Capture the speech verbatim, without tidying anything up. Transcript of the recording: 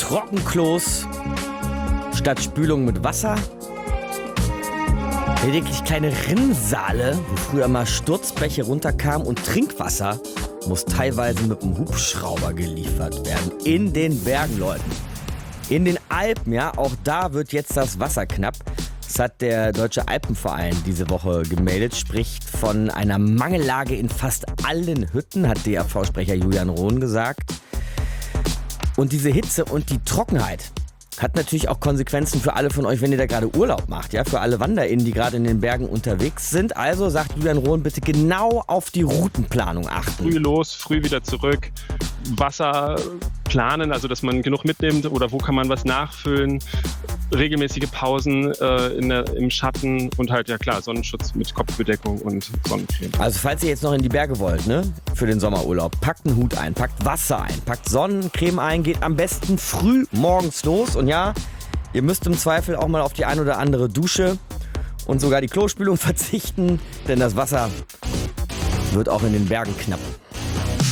Trockenklos statt Spülung mit Wasser. Lediglich kleine Rinnsale, wo früher mal Sturzbäche runterkamen, und Trinkwasser muss teilweise mit dem Hubschrauber geliefert werden. In den Bergen, Leute. In den Alpen, ja, auch da wird jetzt das Wasser knapp. Das hat der Deutsche Alpenverein diese Woche gemeldet, spricht von einer Mangellage in fast allen Hütten, hat D A V-Sprecher Julian Rohn gesagt. Und diese Hitze und die Trockenheit hat natürlich auch Konsequenzen für alle von euch, wenn ihr da gerade Urlaub macht, ja, für alle WanderInnen, die gerade in den Bergen unterwegs sind. Also sagt Julian Rohn, bitte genau auf die Routenplanung achten. Früh los, früh wieder zurück, Wasser planen, also dass man genug mitnimmt oder wo kann man was nachfüllen, regelmäßige Pausen äh, in der, im Schatten und halt, ja klar, Sonnenschutz mit Kopfbedeckung und Sonnencreme. Also falls ihr jetzt noch in die Berge wollt, ne, für den Sommerurlaub, packt einen Hut ein, packt Wasser ein, packt Sonnencreme ein, geht am besten früh morgens los. Und ja, ihr müsst im Zweifel auch mal auf die ein oder andere Dusche und sogar die Klospülung verzichten, denn das Wasser wird auch in den Bergen knapp.